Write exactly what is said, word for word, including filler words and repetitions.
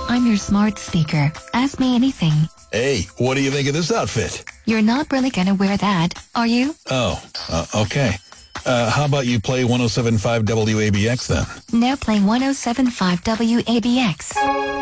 I'm your smart speaker. Ask me anything. Hey, what do you think of this outfit? You're not really gonna wear that, are you? Oh, uh, okay. Uh, how about you play one oh seven point five W A B X then? Now play one oh seven point five W A B X.